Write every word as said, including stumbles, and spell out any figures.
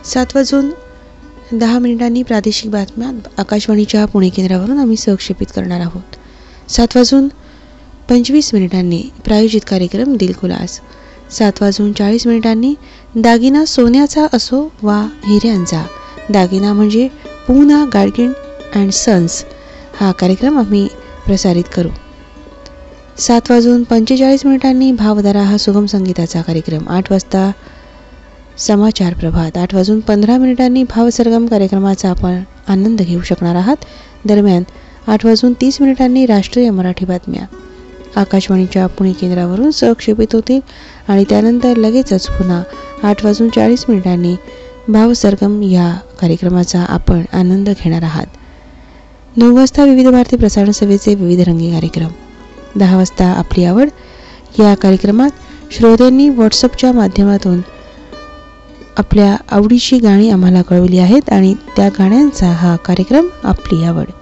सात वाजून दहा मिनिटांनी प्रादेशिक बातम्या आकाशवाणीच्या पुणे केंद्रावरून आम्ही सहक्षेपित करणार आहोत. सात वाजून पंचवीस मिनिटांनी प्रायोजित कार्यक्रम दिलखुलास. सात वाजून चाळीस मिनिटांनी दागिना सोन्याचा असो वा हिऱ्यांचा, दागिना म्हणजे पूना गाडगिन अँड सन्स हा कार्यक्रम आम्ही प्रसारित करू. सात वाजून पंचेचाळीस मिनिटांनी भावधारा हा सुगम संगीताचा कार्यक्रम. आठ वाजता समाचार प्रभात. आठ वाजून पंधरा मिनिटांनी भावसरगम कार्यक्रमाचा आपण आनंद घेऊ शकणार आहात. दरम्यान आठ वाजून तीस मिनिटांनी राष्ट्रीय मराठी बातम्या आकाशवाणीच्या पुणे केंद्रावरून सहक्षेपित होतील आणि त्यानंतर लगेचच पुन्हा आठ वाजून चाळीस मिनिटांनी भावसरगम या कार्यक्रमाचा आपण आनंद घेणार आहात. नऊ वाजता विविध भारती प्रसारण सेवेचे विविध रंगी कार्यक्रम. दहा वाजता आपली आवड या कार्यक्रमात श्रोत्यांनी व्हॉट्सअपच्या माध्यमातून आपल्या आवडीची गाणी आम्हाला कळवली आहेत आणि त्या गाण्यांचा हा कार्यक्रम आपली आवड.